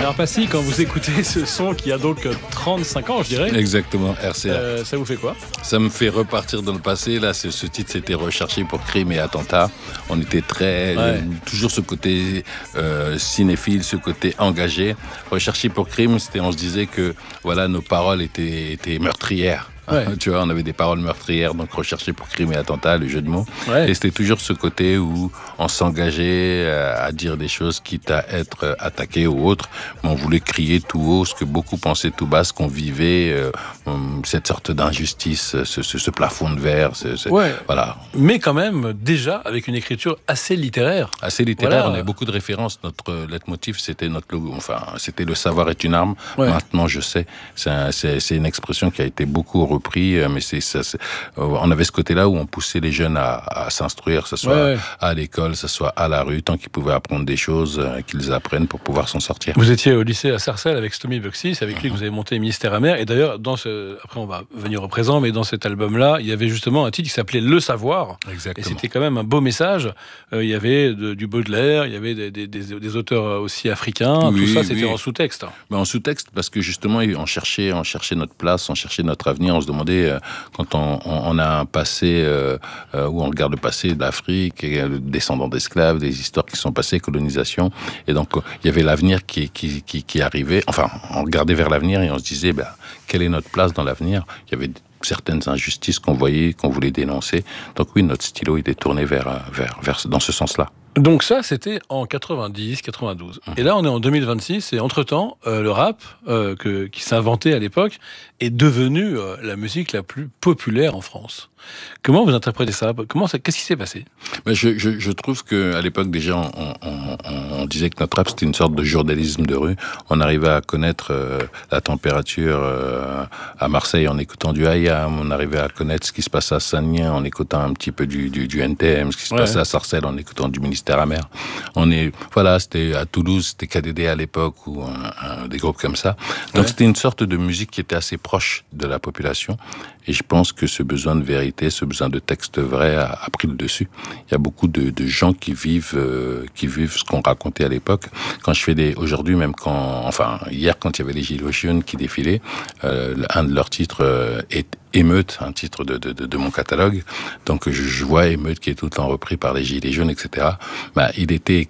Alors Passy, quand vous écoutez ce son qui a donc 35 ans, je dirais. Exactement, RCA. Ça vous fait quoi? Ça me fait repartir dans le passé. Là, ce titre, c'était recherché pour crime et attentat. On était toujours ce côté cinéphile, ce côté engagé. Recherché pour crime, on se disait que voilà, nos paroles étaient meurtrières. Ouais. Tu vois, on avait des paroles meurtrières, donc recherché pour crime et attentat, le jeu de mots. Ouais. Et c'était toujours ce côté où on s'engageait à dire des choses, quitte à être attaqué ou autre, mais on voulait crier tout haut ce que beaucoup pensaient tout bas, ce qu'on vivait, cette sorte d'injustice, ce plafond de verre. Ouais. Voilà. Mais quand même, déjà, avec une écriture assez littéraire. Assez littéraire, voilà. On avait beaucoup de références. Notre leitmotiv, c'était notre logo. Enfin, c'était le savoir est une arme. Ouais. Maintenant, je sais. C'est une expression qui a été beaucoup repris, mais on avait ce côté-là où on poussait les jeunes à s'instruire, que ce soit à l'école, que ce soit à la rue, tant qu'ils pouvaient apprendre des choses, qu'ils apprennent pour pouvoir s'en sortir. Vous étiez au lycée à Sarcelles avec Stomy Bugsy, c'est avec lui que vous avez monté Mystère amer, et d'ailleurs, après on va venir au présent, mais dans cet album-là, il y avait justement un titre qui s'appelait Le Savoir. Exactement. Et c'était quand même un beau message. Il y avait du Baudelaire, il y avait des auteurs aussi africains, tout ça c'était en sous-texte. Ben, en sous-texte, parce que justement, on cherchait notre place, on cherchait notre avenir, on se demandait, quand on a un passé où on regarde le passé de l'Afrique, descendants d'esclaves, des histoires qui sont passées, colonisation, et donc il y avait l'avenir qui arrivait. Enfin, on regardait vers l'avenir et on se disait, quelle est notre place dans l'avenir? Il y avait certaines injustices qu'on voyait, qu'on voulait dénoncer. Donc oui, notre stylo était tourné vers dans ce sens-là. Donc ça, c'était en 90, 92. Et là, on est en 2026, et entre-temps, le rap, qui s'inventait à l'époque, est devenu la musique la plus populaire en France. Comment vous interprétez ça? Qu'est-ce qui s'est passé? Je trouve qu'à l'époque, déjà, on disait que notre rap, c'était une sorte de journalisme de rue. On arrivait à connaître la température à Marseille en écoutant du IAM. On arrivait à connaître ce qui se passait à Saint-Denis en écoutant un petit peu du NTM, ce qui se passait à Sarcelles en écoutant du Mystère amer. C'était à Toulouse, c'était KDD à l'époque, ou des groupes comme ça. Donc c'était une sorte de musique qui était assez proche de la population. Et je pense que ce besoin de vérité, ce besoin de texte vrai a pris le dessus. Il y a beaucoup de gens qui vivent ce qu'on racontait à l'époque. Quand je fais aujourd'hui, même hier, quand il y avait les Gilets jaunes qui défilaient, un de leurs titres est Émeute, un titre de mon catalogue. Donc je vois Émeute qui est tout le temps repris par les Gilets jaunes, etc. Il était